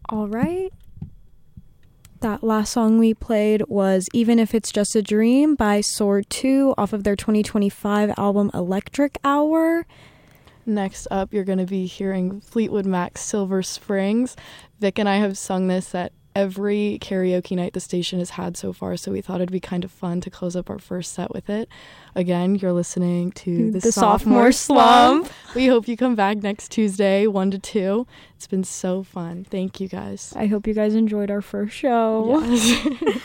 All right. That last song we played was Even If It's Just a Dream by Sword 2 off of their 2025 album Electric Hour. Next up, you're going to be hearing Fleetwood Mac's Silver Springs. Vic and I have sung this at every karaoke night the station has had so far, so we thought it'd be kind of fun to close up our first set with it. Again, you're listening to the Sophomore Slump. We hope you come back next Tuesday, 1 to 2. It's been so fun. Thank you, guys. I hope you guys enjoyed our first show. Yes.